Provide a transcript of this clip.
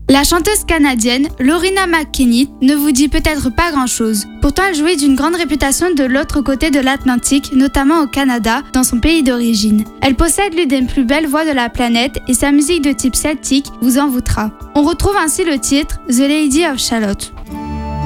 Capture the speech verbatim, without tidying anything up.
La chanteuse canadienne Lorena McKennitt ne vous dit peut-être pas grand-chose. Pourtant, elle jouit d'une grande réputation de l'autre côté de l'Atlantique, notamment au Canada, dans son pays d'origine. Elle possède l'une des plus belles voix de la planète et sa musique de type celtique vous envoûtera. On retrouve ainsi le titre The Lady of Shalott.